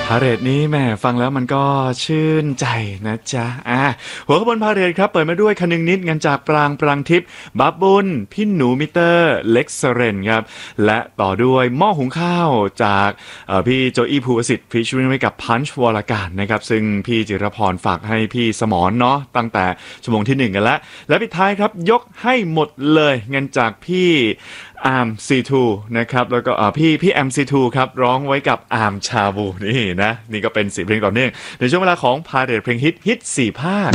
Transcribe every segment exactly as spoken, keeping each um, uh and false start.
พาเหรดนี้แหมฟังแล้วมันก็ชื่นใจนะจ๊ะอ่ะหัวขบวนพาเหรดครับเปิดมาด้วยคนึงนิดเงินจากปรางปรางทิพย์บับบุญพี่หนูมิเตอร์เล็กเซเรนครับและต่อด้วยหม้อหุงข้าวจากพี่โจอี้ภูวสิทธิ์ฟิชชิ่งไว้กับพันช์วรการนะครับซึ่งพี่จิรพรฝากให้พี่สมรเนาะตั้งแต่ชั่วโมงที่หนึ่งกันแล้วและปิดท้ายครับยกให้หมดเลยเงินจากพี่อาร์ม ซี ทู นะครับแล้วก็พี่พี่แอม ซี ทู ครับร้องไว้กับอาร์มชาบูนี่นะนี่ก็เป็นสี่เพลงต่อเนื่องในช่วงเวลาของพาเหรดเพลงฮิตฮิตสี่ภาค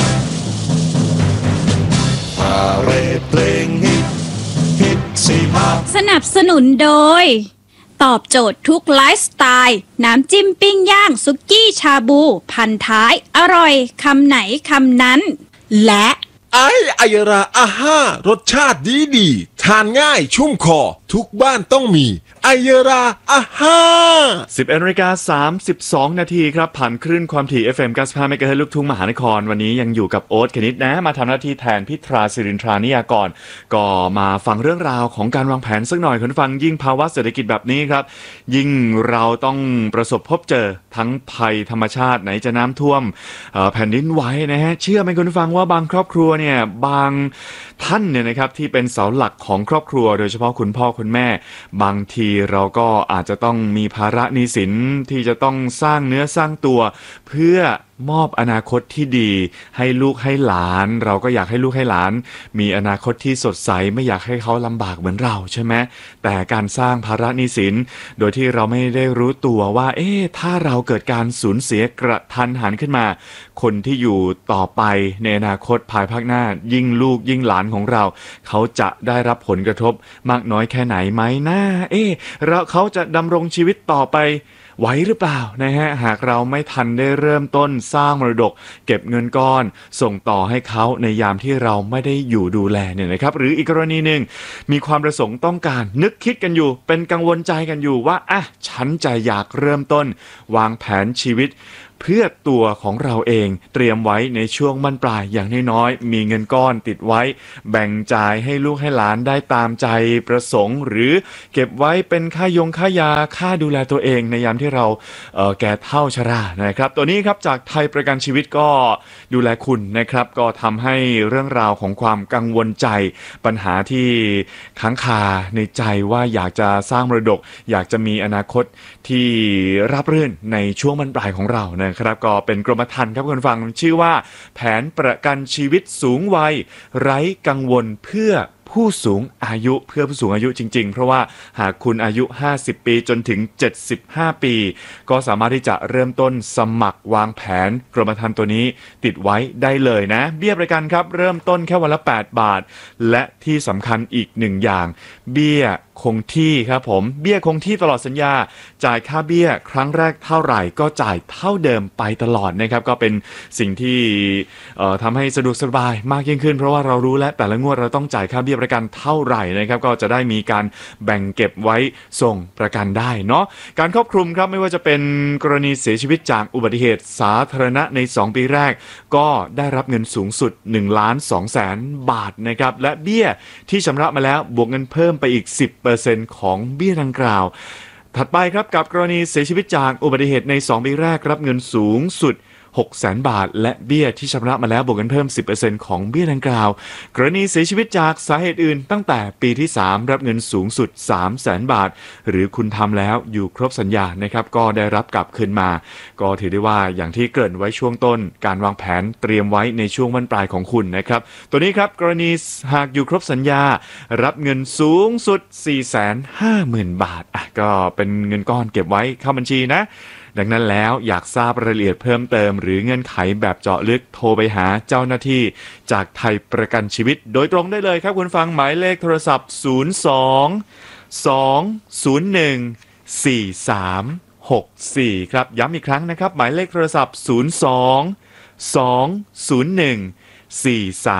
พาเหรดเพลงฮิตฮิตสี่ภาคสนับสนุนโดยตอบโจทย์ทุกไลฟ์สไตล์น้ำจิ้มปิ้งย่างซุกี้ชาบูพันท้ายอร่อยคำไหนคำนั้นและไอไอราอาห้ารสชาติดีดีทานง่ายชุ่มคอทุกบ้านต้องมีไอราอาห้าสิบเอ็ดนาฬิกาสามสิบสองนาทีครับผ่านคลื่นความถี่ เอฟ เอ็ม เก้าสิบห้า เมกะเฮิรตซ์ลูกทุ่งมหานครวันนี้ยังอยู่กับโอ๊ตคณิตนะมาทำหน้าที่แทนพิตราศิรินทรานิยากรก็มาฟังเรื่องราวของการวางแผนสักหน่อยคุณฟังยิ่งภาวะเศรษฐกิจแบบนี้ครับยิ่งเราต้องประสบพบเจอทั้งภัยธรรมชาติไหนจะน้ำท่วมแผ่นดินไหวนะฮะเชื่อไหมคุณฟังว่าบางครอบครัวเนี่ยบางท่านเนี่ยนะครับที่เป็นเสาหลักของครอบครัวโดยเฉพาะคุณพ่อคุณแม่บางทีเราก็อาจจะต้องมีภาระหนี้สินที่จะต้องสร้างเนื้อสร้างตัวเพื่อมอบอนาคตที่ดีให้ลูกให้หลานเราก็อยากให้ลูกให้หลานมีอนาคตที่สดใสไม่อยากให้เขาลำบากเหมือนเราใช่ไหมแต่การสร้างภาระหนี้สินโดยที่เราไม่ได้รู้ตัวว่าเอ๊ะถ้าเราเกิดการสูญเสียกระทันหันขึ้นมาคนที่อยู่ต่อไปในอนาคตภายภาคหน้ายิ่งลูกยิ่งหลานของเราเขาจะได้รับผลกระทบมากน้อยแค่ไหนไหมนะเอ๊ะเราเขาจะดำรงชีวิตต่อไปไหวหรือเปล่านะฮะหากเราไม่ทันได้เริ่มต้นสร้างมรดกเก็บเงินก้อนส่งต่อให้เขาในยามที่เราไม่ได้อยู่ดูแลเนี่ยนะครับหรืออีกกรณีหนึ่งมีความประสงค์ต้องการนึกคิดกันอยู่เป็นกังวลใจกันอยู่ว่าอ่ะฉันจะอยากเริ่มต้นวางแผนชีวิตเพื่อตัวของเราเองเตรียมไว้ในช่วงบั้นปลายอย่างน้อยๆมีเงินก้อนติดไว้แบ่งจ่ายให้ลูกให้หลานได้ตามใจประสงค์หรือเก็บไว้เป็นค่ายงค่ายาค่าดูแลตัวเองในยามที่เราเอ่อแก่เฒ่าชรานะครับตัวนี้ครับจากไทยประกันชีวิตก็ดูแลคุณนะครับก็ทำให้เรื่องราวของความกังวลใจปัญหาที่ค้างคาในใจว่าอยากจะสร้างมรดกอยากจะมีอนาคตที่ราบรื่นในช่วงบั้นปลายของเรานะครับก็เป็นกรมธรรม์ครับคุณฟังชื่อว่าแผนประกันชีวิตสูงวัยไร้กังวลเพื่อผู้สูงอายุเพื่อผู้สูงอายุจริงๆเพราะว่าหากคุณอายุห้าสิบปีจนถึงเจ็ดสิบห้าปีก็สามารถที่จะเริ่มต้นสมัครวางแผนกรมธรรม์ตัวนี้ติดไว้ได้เลยนะเบี้ยประกันครับเริ่มต้นแค่วันละแปดบาทและที่สำคัญอีกหนึ่งอย่างเบี้ยคงที่ครับผมเบี้ยคงที่ตลอดสัญญาจ่ายค่าเบี้ยครั้งแรกเท่าไหร่ก็จ่ายเท่าเดิมไปตลอดนะครับก็เป็นสิ่งที่เอ่อทำให้สะดวกสบายมากยิ่งขึ้นเพราะว่าเรารู้และแต่ละงวดเราต้องจ่ายค่าเบี้ยประกันเท่าไหร่นะครับก็จะได้มีการแบ่งเก็บไว้ส่งประกันได้เนาะการครอบคลุมครับไม่ว่าจะเป็นกรณีเสียชีวิตจากอุบัติเหตุสาธารณะในสองปีแรกก็ได้รับเงินสูงสุดหนึ่งล้านสองแสนบาทนะครับและเบี้ยที่ชำระมาแล้วบวกเงินเพิ่มไปอีก สิบเปอร์เซ็นต์ ของเบี้ยดังกล่าวถัดไปครับกับกรณีเสียชีวิตจากอุบัติเหตุในสองปีแรกรับเงินสูงสุดหกแสนบาทและเบี้ยที่ชำระมาแล้วบวกกันเพิ่ม สิบเปอร์เซ็นต์ ของเบี้ยดังกล่าวกรณีเสียชีวิตจากสาเหตุอื่นตั้งแต่ปีที่สามรับเงินสูงสุด สามแสนบาทหรือคุณทำแล้วอยู่ครบสัญญานะครับก็ได้รับกลับคืนมาก็ถือได้ว่าอย่างที่เกริ่นไว้ช่วงต้นการวางแผนเตรียมไว้ในช่วงบั้นปลายของคุณนะครับตัวนี้ครับกรณีหากอยู่ครบสัญญารับเงินสูงสุด สี่แสนห้าหมื่น บาทอ่ะก็เป็นเงินก้อนเก็บไว้เข้าบัญชีนะดังนั้นแล้วอยากทราบรายละเอียดเพิ่มเติมหรือเงื่อนไขแบบเจาะลึกโทรไปหาเจ้าหน้าที่จากไทยประกันชีวิตโดยตรงได้เลยครับคุณฟังหมายเลขโทรศัพท์ศูนย์ สอง สอง ศูนย์ หนึ่ง สี่ สาม หก สี่ครับย้ำอีกครั้งนะครับหมายเลขโทรศัพท์ศูนย์ สอง สอง ศูนย์ หนึ่ง สี่ สาม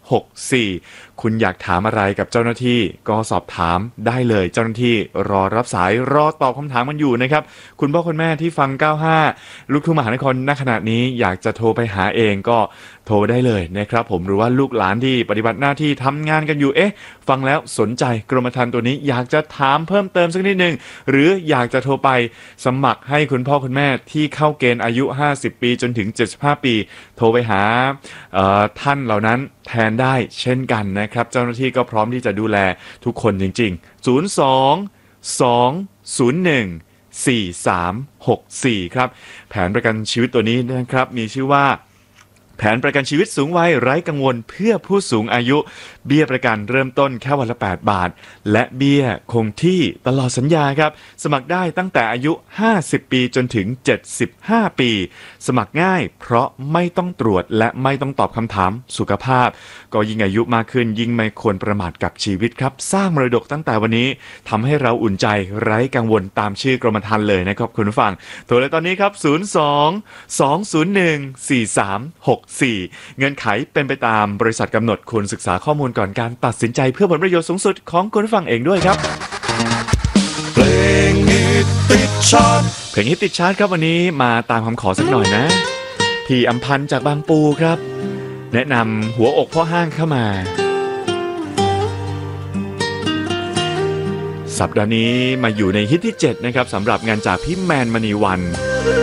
หกสี่คุณอยากถามอะไรกับเจ้าหน้าที่ก็สอบถามได้เลยเจ้าหน้าที่รอรับสายรอตอบคำถามมันอยู่นะครับคุณพ่อคุณแม่ที่ฟังเก้าห้าลูกทุ่งมหานครณขณะนี้อยากจะโทรไปหาเองก็โทรได้เลยนะครับผมหรือว่าลูกหลานที่ปฏิบัติหน้าที่ทำงานกันอยู่เอ๊ะฟังแล้วสนใจกรมธรรม์ตัวนี้อยากจะถามเพิ่มเติมสักนิดนึงหรืออยากจะโทรไปสมัครให้คุณพ่อคุณแม่ที่เข้าเกณฑ์อายุห้าสิบปีจนถึงเจ็ดสิบห้าปีโทรไปหาท่านเหล่านั้นแทนได้เช่นกันนะครับเจ้าหน้าที่ก็พร้อมที่จะดูแลทุกคนจริงๆศูนย์ สอง สอง ศูนย์ หนึ่ง สี่ สาม หก สี่ครับแผนประกันชีวิตตัวนี้นะครับมีชื่อว่าแผนประกันชีวิตสูงวัยไร้กังวลเพื่อผู้สูงอายุเบี้ยประกันเริ่มต้นแค่วันละแปดบาทและเบี้ยคงที่ตลอดสัญญาครับสมัครได้ตั้งแต่อายุห้าสิบปีจนถึงเจ็ดสิบห้าปีสมัครง่ายเพราะไม่ต้องตรวจและไม่ต้องตอบคำถามสุขภาพก็ยิ่งอายุมากขึ้นยิ่งไม่ควรประมาทกับชีวิตครับสร้างมรดกตั้งแต่วันนี้ทำให้เราอุ่นใจไร้กังวลตามชื่อกรมธรรม์เลยนะครับคุณผู้ฟังโทรเลยตอนนี้ครับศูนย์ สอง สอง ศูนย์ หนึ่ง สี่ สาม หกสี่เงื่อนไขเป็นไปตามบริษัทกำหนดควรศึกษาข้อมูลก่อนการตัดสินใจเพื่อผลประโยชน์สูงสุดของคุณผู้ฟังเองด้วยครับเพลงฮิตติดชาร์ตเพลงฮิตติดชาร์ตครับวันนี้มาตามคำขอสักหน่อยนะพี่อำพันธ์จากบางปูครับแนะนำหัวอกพ่อห้างเข้ามาสัปดาห์นี้มาอยู่ในฮิตที่เจ็ดนะครับสำหรับงานจากพี่แมนมณีวัน